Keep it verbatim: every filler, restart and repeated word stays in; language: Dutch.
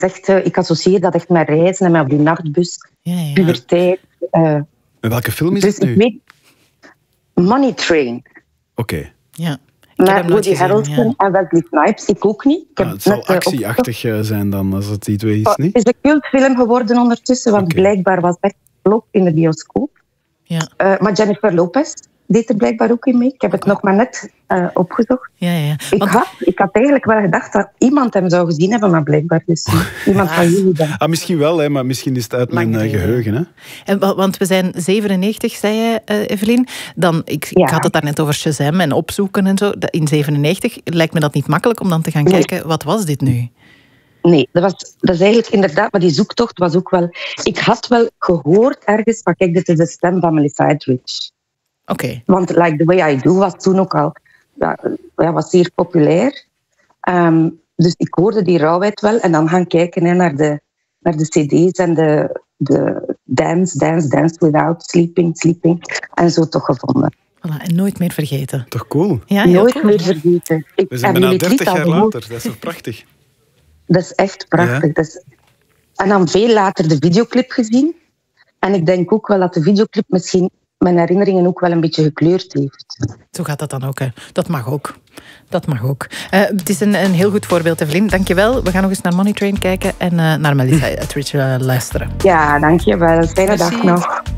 echt, uh, ik associeer dat echt met reizen en met op die nachtbus, ja, ja. puberteit. Uh, en welke film is dus het nu? Ik weet, Money Train. Oké. Okay. Ja. Met Woody Harrelson ja. en Wesley Snipes, ik ook niet. Ik ah, het zal actieachtig uh, zijn dan, als het die twee is, niet? Het is een cultfilm geworden ondertussen, want okay. blijkbaar was het echt flop in de bioscoop. Ja. Uh, maar Jennifer Lopez deed er blijkbaar ook in mee. Ik heb het nog maar net uh, opgezocht. Ja, ja. Ik, Want... had, ik had eigenlijk wel gedacht dat iemand hem zou gezien hebben, maar blijkbaar dus iemand van jullie dan. Ah, misschien wel, hè, maar misschien is het uit mijn uh, geheugen. Hè? En, want we zijn zevenennegentig, zei je, uh, Evelien. Dan, ik, ja. ik had het daarnet over Shazam en opzoeken en zo. In zevenennegentig lijkt me dat niet makkelijk om dan te gaan nee. kijken, wat was dit nu? Nee, dat, was, dat is eigenlijk inderdaad, maar die zoektocht was ook wel... Ik had wel gehoord ergens, maar kijk, dit is de stem van Melissa Etheridge. Oké. Okay. Want Like the Way I Do was toen ook al... Ja, was zeer populair. Um, dus ik hoorde die rauwheid wel. En dan gaan kijken hè, naar, de, naar de cd's en de, de Dance, Dance, Dance Without Sleeping, Sleeping. En zo toch gevonden. Voilà, en nooit meer vergeten. Toch cool? Ja, nooit cool. meer vergeten. Ik, We zijn bijna dertig jaar later. Dat is toch prachtig? Dat is echt prachtig. Ja. Dat is... En dan veel later de videoclip gezien. En ik denk ook wel dat de videoclip misschien mijn herinneringen ook wel een beetje gekleurd heeft. Zo gaat dat dan ook. Hè. Dat mag ook. Dat mag ook. Uh, het is een, een heel goed voorbeeld, Evelien. Dank je wel. We gaan nog eens naar Money Train kijken en uh, naar Melissa Etheridge uh, luisteren. Ja, dank je wel. Fijne dag nog.